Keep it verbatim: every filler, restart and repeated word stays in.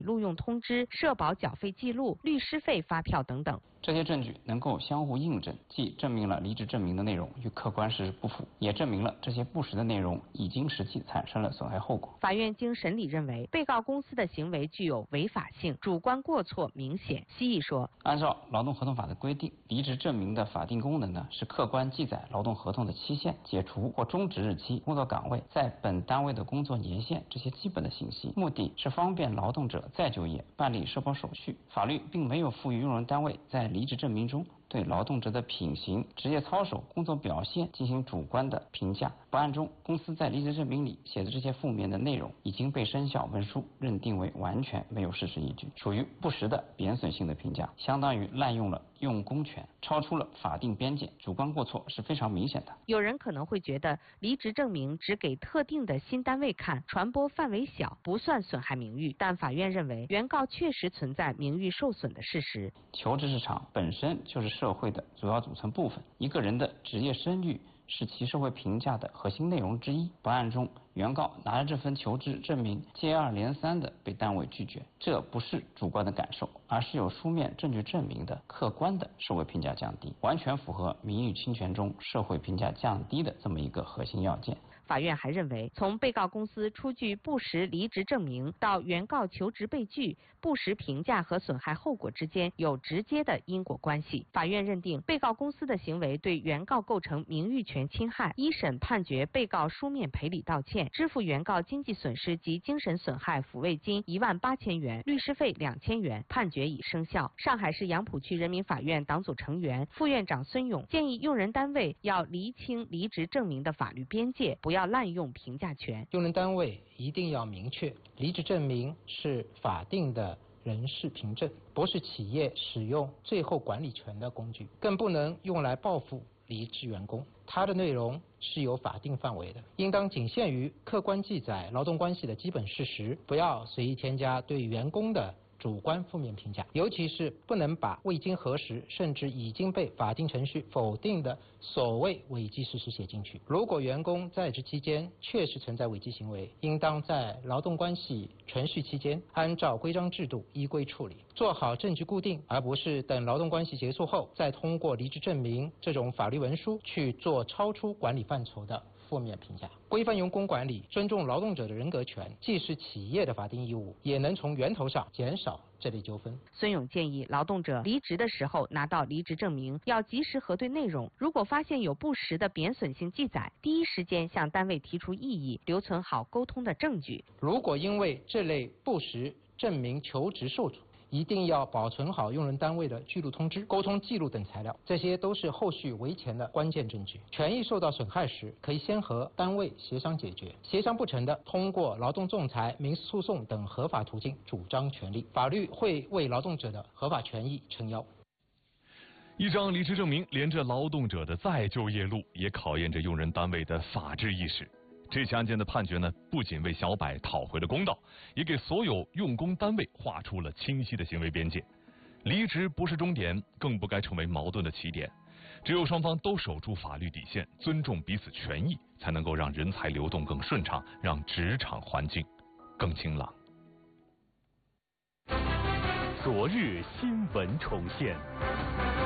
录用通知、社保缴费记录、律师费发票等等。 这些证据能够相互印证，既证明了离职证明的内容与客观事实不符，也证明了这些不实的内容已经实际产生了损害后果。 法院经审理认为，被告公司的行为具有违法性，主观过错明显。西义说， 按照劳动合同法的规定，离职证明的法定功能呢是客观记载劳动合同的期限、解除或终止日期、工作岗位、在本单位的工作年限这些基本的信息，目的是方便劳动者再就业、办理社保手续。法律并没有赋予用人单位在离职证明中对劳动者的品行、职业操守、工作表现进行主观的评价。本案中，公司在离职证明里写的这些负面的内容已经被生效文书认定为完全没有事实依据，属于不实的贬损性的评价，相当于滥用了用工权，超出了法定边界，主观过错是非常明显的。 有人可能会觉得，离职证明只给特定的新单位看，传播范围小，不算损害名誉。但法院认为，原告确实存在名誉受损的事实。 求职市场本身就是社会的主要组成部分，一个人的职业声誉是其社会评价的核心内容之一。本案中，原告拿着这份求职证明，接二连三的被单位拒绝，这不是主观的感受，而是有书面证据证明的客观的社会评价降低，完全符合名誉侵权中社会评价降低的这么一个核心要件。 法院还认为，从被告公司出具不实离职证明到原告求职被拒，不实评价和损害后果之间有直接的因果关系。法院认定，被告公司的行为对原告构成名誉权侵害，一审判决被告书面赔礼道歉，支付原告经济损失及精神损害抚慰金一万八千元，律师费两千元，判决已生效。上海市杨浦区人民法院党组成员、副院长孙勇建议，用人单位要厘清离职证明的法律边界，不要滥用评价权。 用人单位一定要明确，离职证明是法定的人事凭证，不是企业使用最后管理权的工具，更不能用来报复离职员工。它的内容是有法定范围的，应当仅限于客观记载劳动关系的基本事实，不要随意添加对员工的主观负面评价，尤其是不能把未经核实甚至已经被法定程序否定的所谓违纪事实写进去。如果员工在职期间确实存在违纪行为，应当在劳动关系存续期间按照规章制度依规处理，做好证据固定，而不是等劳动关系结束后再通过离职证明这种法律文书去做超出管理范畴的负面评价。规范用工管理，尊重劳动者的人格权，既是企业的法定义务，也能从源头上减少这类纠纷。 孙勇建议，劳动者离职的时候拿到离职证明，要及时核对内容，如果发现有不实的贬损性记载，第一时间向单位提出异议，留存好沟通的证据。 如果因为这类不实证明求职受阻，一定要保存好用人单位的记录通知、沟通记录等材料，这些都是后续维权的关键证据。权益受到损害时，可以先和单位协商解决，协商不成的，通过劳动仲裁、民事诉讼等合法途径主张权利。法律会为劳动者的合法权益撑腰。 一张离职证明连着劳动者的再就业路，也考验着用人单位的法治意识。这起案件的判决呢，不仅为小柏讨回了公道，也给所有用工单位画出了清晰的行为边界。离职不是终点，更不该成为矛盾的起点。只有双方都守住法律底线，尊重彼此权益，才能够让人才流动更顺畅，让职场环境更清朗。 昨日新闻重现。